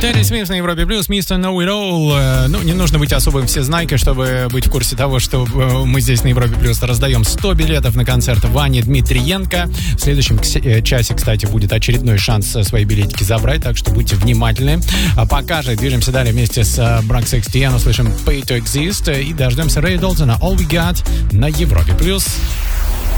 Терри Смит на Европе Плюс, Mr. Know It All. Ну, не нужно быть особым всезнайкой, чтобы быть в курсе того, что мы здесь на Европе Плюс раздаем 100 билетов на концерт Вани Дмитриенко. В следующем часе, кстати, будет очередной шанс свои билетики забрать, так что будьте внимательны. А пока же движемся далее вместе с Брак XTN, услышим Pay to Exist и дождемся Рэя Долтона All We Got на Европе Плюс.